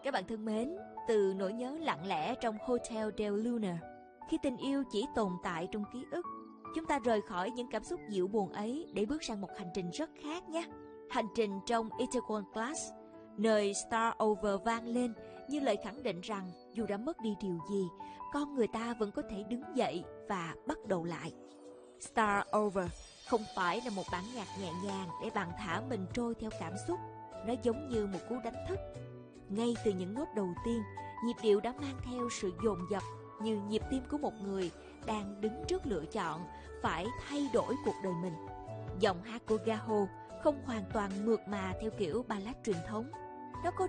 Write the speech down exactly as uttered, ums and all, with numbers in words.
Các bạn thân mến, từ nỗi nhớ lặng lẽ trong Hotel del Luna, khi tình yêu chỉ tồn tại trong ký ức, chúng ta rời khỏi những cảm xúc dịu buồn ấy để bước sang một hành trình rất khác nhé. Hành trình trong Itaewon Class, nơi Start Over vang lên như lời khẳng định rằng dù đã mất đi điều gì, con người ta vẫn có thể đứng dậy và bắt đầu lại. Start Over không phải là một bản nhạc nhẹ nhàng để bạn thả mình trôi theo cảm xúc. Nó giống như một cú đánh thức. Ngay từ những nốt đầu tiên, nhịp điệu đã mang theo sự dồn dập như nhịp tim của một người đang đứng trước lựa chọn phải thay đổi cuộc đời mình. Giọng hát của Gaho không hoàn toàn mượt mà theo kiểu ballad truyền thống. Nó có